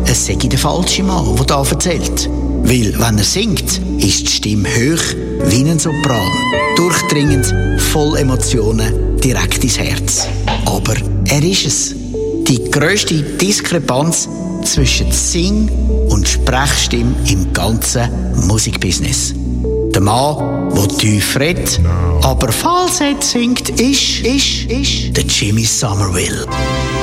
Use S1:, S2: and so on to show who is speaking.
S1: es sei der falsche Mann, der da erzählt. Weil, wenn er singt, ist die Stimme hoch wie ein Sopran. Durchdringend, voll Emotionen, direkt ins Herz. Aber er ist es. Die grösste Diskrepanz zwischen Sing- und Sprechstimme im ganzen Musikbusiness. Der Mann, der tief redet, aber Falsett singt, ist der Jimmy Somerville.